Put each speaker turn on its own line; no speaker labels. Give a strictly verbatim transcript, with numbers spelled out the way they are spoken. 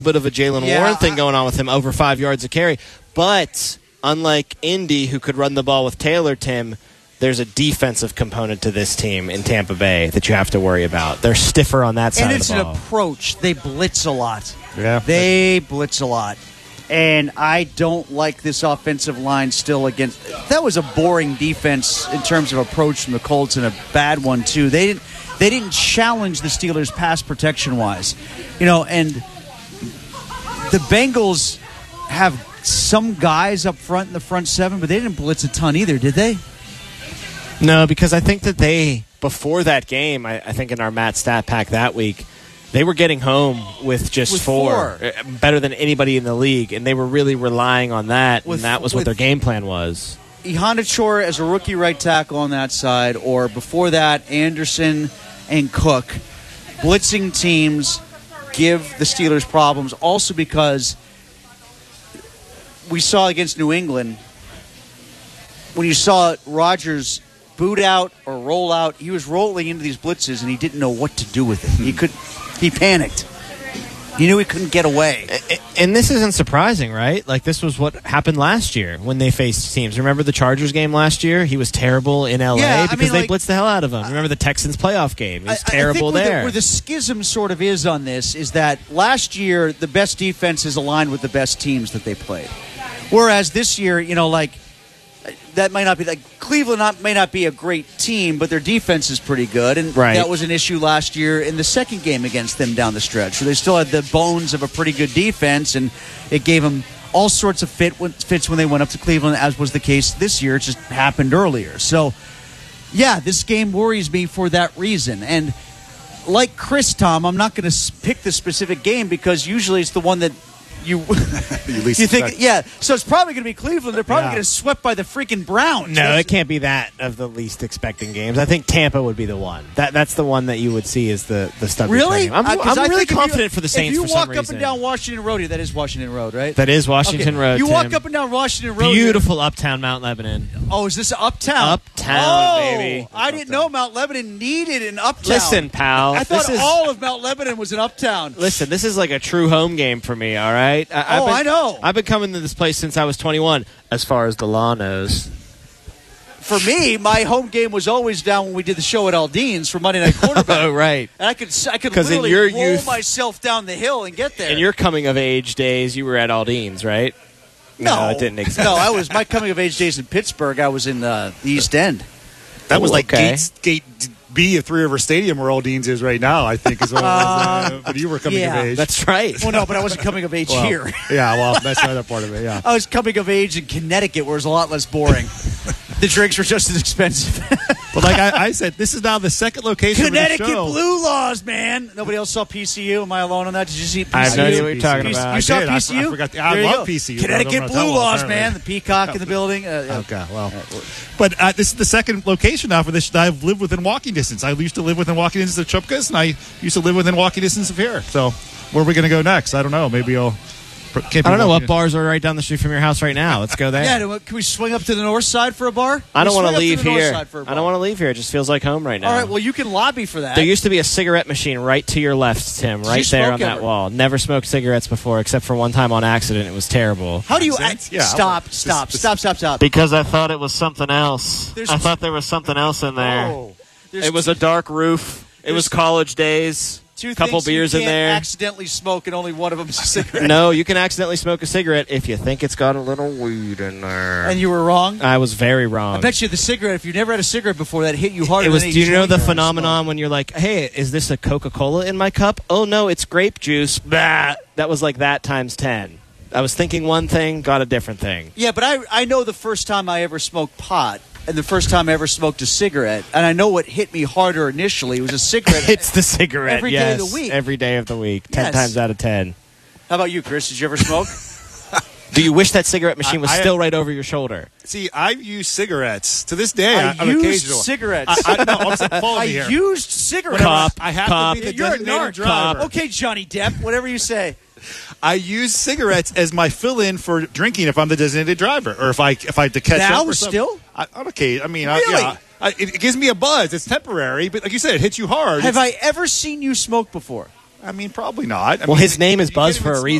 bit of a Jalen
Yeah,
Warren thing
I-
going on with him, over five yards a carry. But unlike Indy, who could run the ball with Taylor, Tim, there's a defensive component to this team in Tampa Bay that you have to worry about. They're stiffer on that side
And
of
it's
the
an
ball.
approach. They blitz a lot.
Yeah.
They blitz a lot. And I don't like this offensive line still against. That was a boring defense in terms of approach from the Colts, and a bad one too. They didn't. They didn't challenge the Steelers pass protection wise, you know. And the Bengals have some guys up front in the front seven, but they didn't blitz a ton either, did they?
No, because I think that they, before that game, I, I think in our Matt Stat Pack that week, they were getting home with just
With
four,
four.
uh, better than anybody in the league, and they were really relying on that,
With-
and that was what
with-
their game plan was.
Ihanachour as a rookie right tackle on that side, or before that, Anderson and Cook. Blitzing teams give the Steelers problems, also because we saw against New England, when you saw Rodgers boot out or roll out, he was rolling into these blitzes and he didn't know what to do with it. He could, he panicked. He knew he couldn't get away.
And this isn't surprising, right? Like, this was what happened last year when they faced teams. Remember the Chargers game last year? He was terrible in L A
Yeah, I
because
mean,
they
like-
blitzed the hell out of him. Remember the Texans playoff game? He was
I- I
terrible
think where
there.
The, where the schism sort of is on this is that last year the best defense is aligned with the best teams that they played. Whereas this year, you know, like, that might not be like Cleveland not, may not be a great team, but their defense is pretty good, and
Right.
that was an issue last year in the second game against them down the stretch. So they still had the bones of a pretty good defense, and it gave them all sorts of fit when, fits when they went up to Cleveland, as was the case this year. It just happened earlier. So, yeah, this game worries me for that reason. And like Chris, Tom, I'm not going to pick the specific game because usually it's the one that you
You least
you think,
expect.
yeah. So it's probably going to be Cleveland. They're probably
Yeah.
going to get swept by the freaking Browns.
No,
That's-
it can't be that of the least expecting games. I think Tampa would be the one. That That's the one that you would see as the, the stubborn
Really?
game. I'm,
Uh, 'cause
I'm
I
really
think if you-
confident for the Saints
If you
for
walk
some
up
reason.
and down Washington Road, that is Washington Road, right?
That is Washington
Okay.
Road,
You walk
Tim.
up and down Washington Road.
Beautiful uptown Mount Lebanon.
Oh, is this uptown?
Uptown,
oh,
baby.
I didn't know Mount Lebanon needed an uptown.
Listen, pal.
I thought
this is,
all of Mount Lebanon was an uptown.
Listen, this is like a true home game for me, all right? I, I've
Oh,
been-
I know.
I've been coming to this place since I was twenty-one, as far as the law knows.
For me, my home game was always down when we did the show at Aldean's for Monday Night Quarterback.
Oh, right.
And I could I could
'Cause in
literally
your
roll
youth-
myself down the hill and get there.
In your coming-of-age days, you were at Aldean's, right?
no,
it didn't exist.
No, I was my coming of age days in Pittsburgh. I was in uh, the East End.
That was like
Okay.
Gates, Gate B of Three River Stadium, where Aldean's is right now, I think, is what it was. Uh, but you were coming
yeah.
of age.
That's right.
Well, no, but I wasn't coming of age
Well,
here.
Yeah, well, that's the other part of it, yeah.
I was coming of age in Connecticut, where it was a lot less boring. The drinks were just as expensive.
But like I, I said, this is now the second location
Connecticut
of the show.
blue laws, man. Nobody else saw P C U. Am I alone on that? Did you see P C U?
I have no idea what you're
P C U.
talking
You,
about.
you saw
I did. I-
P C U?
I forgot the- I
There you
love
go.
P C U, but I don't
Connecticut
know
blue
that well,
laws,
apparently.
man. The peacock in the building. Uh, yeah.
Okay, well. But uh, this is the second location now for this that I've lived within walking distance. I used to live within walking distance of Chupka's, and I used to live within walking distance of here. So where are we going to go next? I don't know. Maybe I'll... Can't be
I don't know what
walking-
bars are right down the street from your house right now. Let's go there.
Yeah, do- can we swing up to the north side for a bar?
I don't
Can we
want to
swing
leave
up the north
here.
side for a
I
bar?
don't want to leave here. It just feels like home right now.
All right, well, you can lobby for that.
There used to be a cigarette machine right to your left, Tim,
you
right there
smoke
on that
ever?
wall. Never smoked cigarettes before, except for one time on accident. It was terrible.
How do you...
Sense?
I,
Yeah,
stop,
well,
stop,
this-
stop, stop, stop.
Because I thought it was something else.
There's-
I thought there was something else in there.
Oh. There's
It was a dark roof. It was
There's-
college days.
two
couple
things
beers
you
in
can't
there.
accidentally smoke, and only one of them is a cigarette.
No, you can accidentally smoke a cigarette if you think it's got a little weed in there.
And you were wrong?
I was very wrong.
I bet you the cigarette, if you never had a cigarette before, that hit you harder
It was.
than
Do you know the
joint you're
phenomenon when you're like, "Hey, is this a Coca-Cola in my cup?" Oh no, it's grape juice. Bah. That was like that times ten. I was thinking one thing, got a different thing.
Yeah, but I I know the first time I ever smoked pot and the first time I ever smoked a cigarette, and I know what hit me harder initially was a cigarette.
It's the cigarette.
Every day of
yes,
the week.
Every day of the week. Ten
Yes.
times out of ten.
How about you, Chris? Did you ever smoke?
Do you wish that cigarette machine
I-
was
I-
still right over your shoulder?
See, I've used cigarettes to this day.
I
on
used
occasional.
cigarettes.
I, I, no, I'm saying, follow
I
me here.
used cigarettes.
Cop.
I have
Cop.
to be the
You're a
designated
narc.
driver.
Okay, Johnny Depp, whatever you say.
I use cigarettes as my fill-in for drinking if I'm the designated driver, or if I if I have to catch
Now
up. Or something.
still?
I, I'm okay. I mean, I,
Really?
yeah, I, it, it gives me a buzz. It's temporary, but like you said, it hits you hard.
Have
It's-
I ever seen you smoke before?
I mean, probably not. I
Well,
mean,
his name is
you
Buzz
can't
for
even
a
smoke